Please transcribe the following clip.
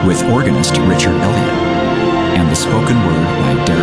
with organist Richard Elliott, and the spoken word by Derek